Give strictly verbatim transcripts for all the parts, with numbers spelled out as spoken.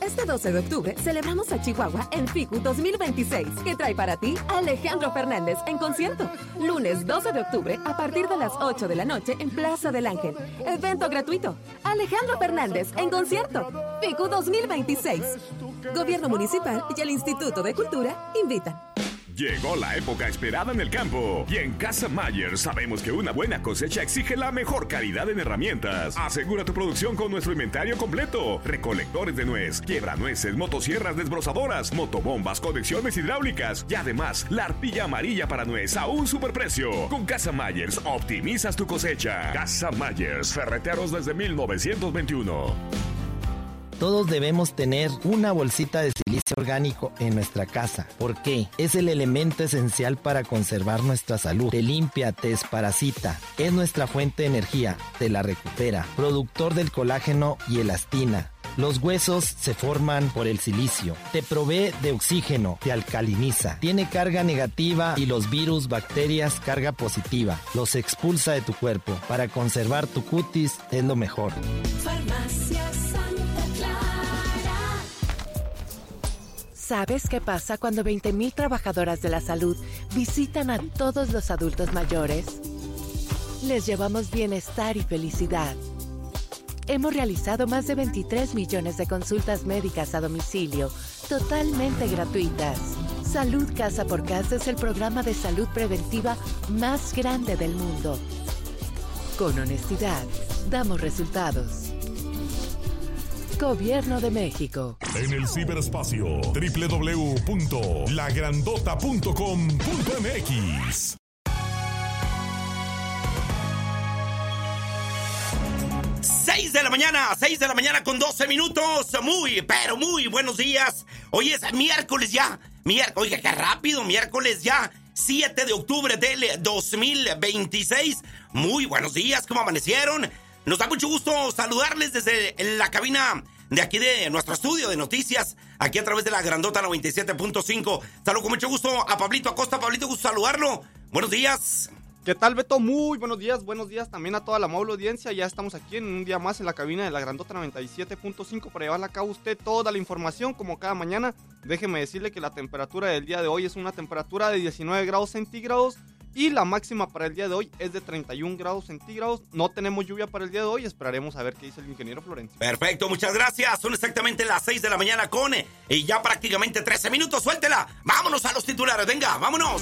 Este doce de octubre celebramos a Chihuahua en FICU dos mil veintiséis, que trae para ti a Alejandro Fernández en concierto. Lunes doce de octubre a partir de las ocho de la noche en Plaza del Ángel. Evento gratuito. Alejandro Fernández en concierto. FICU dos mil veintiséis. Gobierno Municipal y el Instituto de Cultura invitan. Llegó la época esperada en el campo y en Casa Mayer sabemos que una buena cosecha exige la mejor calidad en herramientas. Asegura tu producción con nuestro inventario completo: recolectores de nuez, quiebranueces, motosierras desbrozadoras, motobombas, conexiones hidráulicas y además la arpilla amarilla para nuez a un superprecio. Con Casa Myers optimizas tu cosecha. Casa Myers, ferreteros desde mil novecientos veintiuno. Todos debemos tener una bolsita de silicio orgánico en nuestra casa. ¿Por qué? Es el elemento esencial para conservar nuestra salud. Te limpia, te desparasita. Es nuestra fuente de energía. Te la recupera. Productor del colágeno y elastina. Los huesos se forman por el silicio. Te provee de oxígeno, te alcaliniza. Tiene carga negativa y los virus, bacterias, carga positiva. Los expulsa de tu cuerpo. Para conservar tu cutis es lo mejor. Farmacia Santa Clara. ¿Sabes qué pasa cuando veinte mil trabajadoras de la salud visitan a todos los adultos mayores? Les llevamos bienestar y felicidad. Hemos realizado más de veintitrés millones de consultas médicas a domicilio, totalmente gratuitas. Salud Casa por Casa es el programa de salud preventiva más grande del mundo. Con honestidad, damos resultados. Gobierno de México. En el ciberespacio, doble u doble u doble u punto la grandota punto com punto m x. seis de la mañana, seis de la mañana con doce minutos. Muy, pero muy buenos días. Hoy es miércoles ya. Mier- Oiga, qué rápido, miércoles ya. siete de octubre del dos mil veintiséis. Muy buenos días, ¿cómo amanecieron? Nos da mucho gusto saludarles desde la cabina de aquí de nuestro estudio de noticias, aquí a través de la Grandota noventa y siete punto cinco. Saludo con mucho gusto a Pablito Acosta. Pablito, gusto saludarlo. Buenos días. ¿Qué tal, Beto? Muy buenos días, buenos días también a toda la amable audiencia. Ya estamos aquí en un día más en la cabina de la Grandota noventa y siete punto cinco para llevarle a cabo usted toda la información como cada mañana. Déjeme decirle que la temperatura del día de hoy es una temperatura de diecinueve grados centígrados y la máxima para el día de hoy es de treinta y un grados centígrados. No tenemos lluvia para el día de hoy, esperaremos a ver qué dice el ingeniero Florencio. Perfecto, muchas gracias. Son exactamente las seis de la mañana con y ya prácticamente trece minutos. Suéltela. Vámonos a los titulares. Venga, vámonos.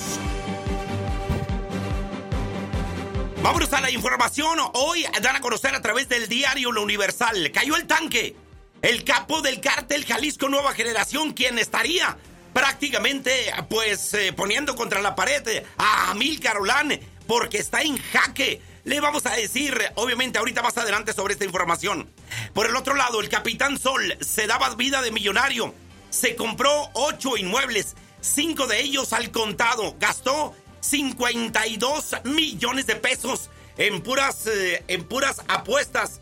Vámonos a la información. Hoy dan a conocer a través del diario La Universal. Cayó el tanque. El capo del cártel Jalisco Nueva Generación, quien estaría prácticamente pues eh, poniendo contra la pared a Amílcar Olán porque está en jaque. Le vamos a decir, obviamente, ahorita más adelante sobre esta información. Por el otro lado, el Capitán Sol se daba vida de millonario. Se compró ocho inmuebles, cinco de ellos al contado. Gastó cincuenta y dos millones de pesos en puras, eh, en puras apuestas.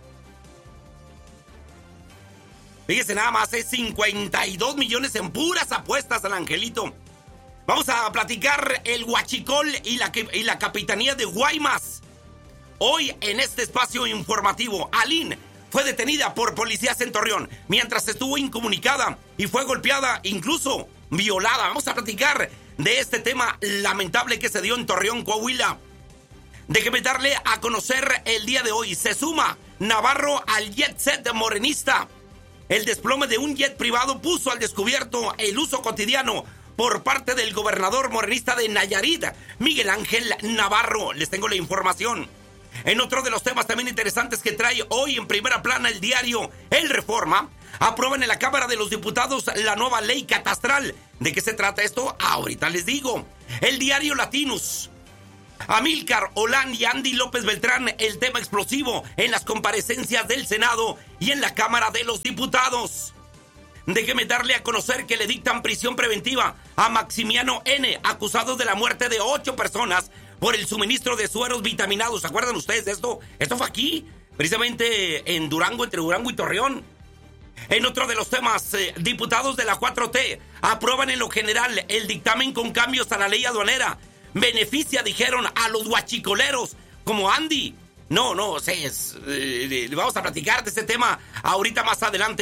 Fíjese nada más, es cincuenta y dos millones en puras apuestas al angelito. Vamos a platicar el huachicol y la, y la capitanía de Guaymas. Hoy en este espacio informativo, Aline fue detenida por policías en Torreón mientras estuvo incomunicada y fue golpeada, incluso violada. Vamos a platicar de este tema lamentable que se dio en Torreón, Coahuila. Déjeme darle a conocer el día de hoy. Se suma Navarro al jet set morenista. El desplome de un jet privado puso al descubierto el uso cotidiano por parte del gobernador morenista de Nayarit, Miguel Ángel Navarro. Les tengo la información. En otro de los temas también interesantes que trae hoy en primera plana el diario El Reforma, aprueban en la Cámara de los Diputados la nueva ley catastral. ¿De qué se trata esto? Ahorita les digo. El diario Latinus. Amílcar Olán y Andy López Beltrán, el tema explosivo en las comparecencias del Senado y en la Cámara de los Diputados. Déjeme darle a conocer que le dictan prisión preventiva a Maximiano N., acusado de la muerte de ocho personas por el suministro de sueros vitaminados. ¿Se acuerdan ustedes de esto? Esto fue aquí, precisamente en Durango, entre Durango y Torreón. En otro de los temas, eh, diputados de la cuatro T aprueban en lo general el dictamen con cambios a la ley aduanera. Beneficia, dijeron, a los guachicoleros como Andy. No, no, es, eh, vamos a platicar de este tema ahorita más adelante.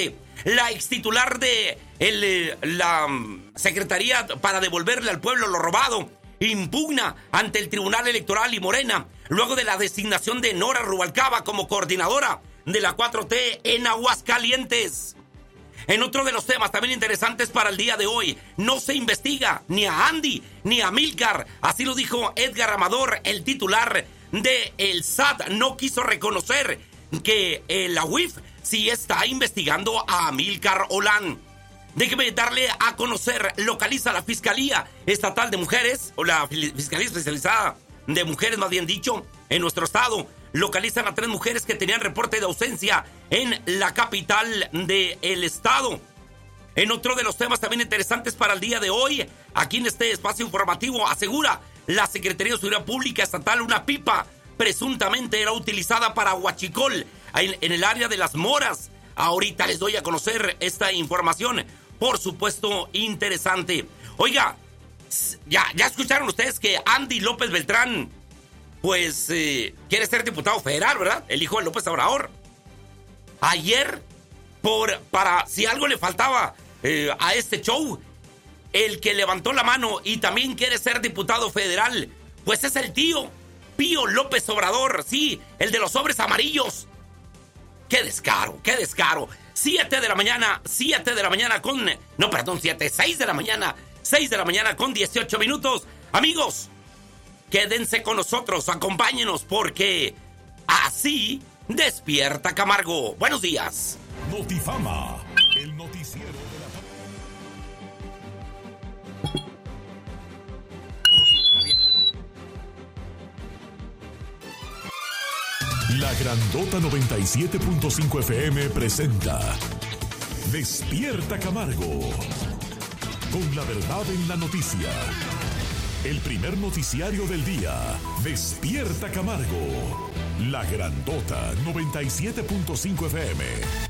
La extitular de el, la Secretaría para devolverle al pueblo lo robado impugna ante el Tribunal Electoral y Morena luego de la designación de Nora Rubalcaba como coordinadora de la cuatro T en Aguascalientes. En otro de los temas también interesantes para el día de hoy, no se investiga ni a Andy ni a Amílcar. Así lo dijo Edgar Amador, el titular de el S A T. No quiso reconocer que eh, la U I F sí está investigando a Amílcar Olán. Déjeme darle a conocer, localiza la Fiscalía Estatal de Mujeres, o la Fiscalía Especializada de Mujeres, más bien dicho, en nuestro estado. Localizan a tres mujeres que tenían reporte de ausencia en la capital del estado. En otro de los temas también interesantes para el día de hoy, aquí en este espacio informativo, asegura la Secretaría de Seguridad Pública Estatal una pipa presuntamente era utilizada para huachicol en, en el área de Las Moras. Ahorita les doy a conocer esta información, por supuesto, interesante. Oiga, ya, ya escucharon ustedes que Andy López Beltrán, pues, eh, quiere ser diputado federal, ¿verdad? El hijo de López Obrador. Ayer, por, para, si algo le faltaba eh, a este show, el que levantó la mano y también quiere ser diputado federal, pues es el tío Pío López Obrador, sí, el de los sobres amarillos. ¡Qué descaro, qué descaro! Siete de la mañana, siete de la mañana con... No, perdón, siete, seis de la mañana, seis de la mañana con dieciocho minutos. Amigos, quédense con nosotros, acompáñenos, porque así despierta Camargo. Buenos días. Notifama, el noticiero de la... La Grandota noventa y siete punto cinco F M presenta Despierta Camargo, con la verdad en la noticia. El primer noticiario del día. Despierta Camargo. La Grandota noventa y siete punto cinco F M.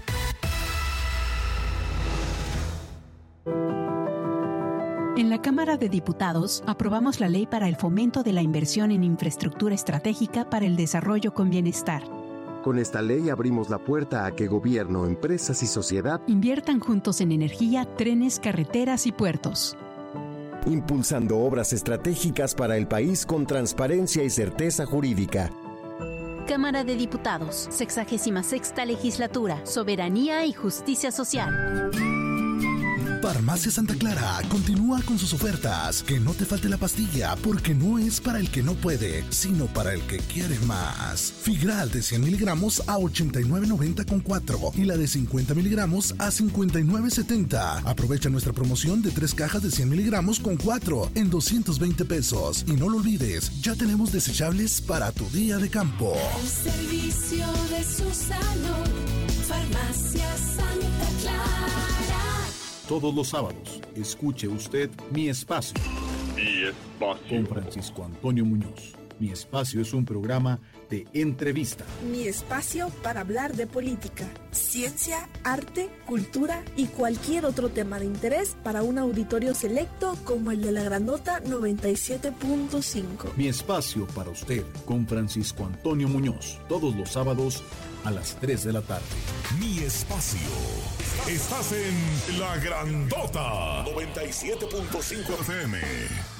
En la Cámara de Diputados aprobamos la ley para el fomento de la inversión en infraestructura estratégica para el desarrollo con bienestar. Con esta ley abrimos la puerta a que gobierno, empresas y sociedad inviertan juntos en energía, trenes, carreteras y puertos, impulsando obras estratégicas para el país con transparencia y certeza jurídica. Cámara de Diputados, sexagésima sexta legislatura, soberanía y justicia social. Farmacia Santa Clara continúa con sus ofertas. Que no te falte la pastilla, porque no es para el que no puede, sino para el que quiere más. Figral de cien miligramos a ochenta y nueve noventa con cuatro y la de cincuenta miligramos a cincuenta y nueve setenta. Aprovecha nuestra promoción de tres cajas de cien miligramos con cuatro en doscientos veinte pesos. Y no lo olvides, ya tenemos desechables para tu día de campo. El servicio de su salud, Farmacia Santa Clara. Todos los sábados, escuche usted Mi Espacio. Mi Espacio. Con Francisco Antonio Muñoz. Mi Espacio es un programa de entrevista. Mi espacio para hablar de política, ciencia, arte, cultura y cualquier otro tema de interés para un auditorio selecto como el de la Grandota noventa y siete punto cinco. Mi Espacio para usted con Francisco Antonio Muñoz. Todos los sábados a las tres de la tarde. Mi Espacio. Estás en La Grandota noventa y siete punto cinco F M.